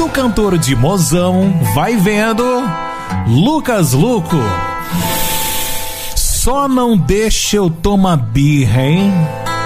o cantor de Mozão, vai vendo, Lucas Luco. Só não deixa eu tomar birra, hein?